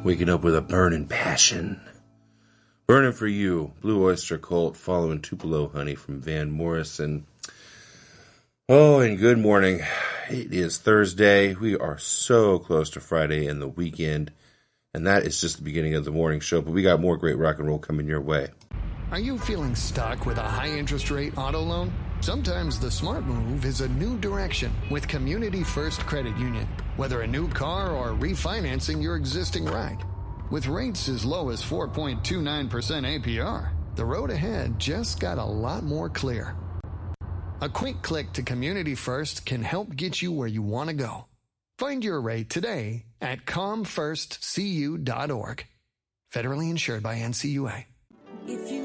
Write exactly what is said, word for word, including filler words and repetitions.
Waking up with a burning passion. Burning for You, Blue Oyster Cult, following Tupelo Honey from Van Morrison. Oh, and good morning. It is Thursday. We are so close to Friday and the weekend. And that is just the beginning of the morning show. But we got more great rock and roll coming your way. Are you feeling stuck with a high interest rate auto loan? Sometimes the smart move is a new direction with Community First Credit Union. Whether a new car or refinancing your existing ride. With rates as low as four point two nine percent A P R, the road ahead just got a lot more clear. A quick click to Community First can help get you where you want to go. Find your rate today at com first c u dot org. Federally insured by N C U A. If you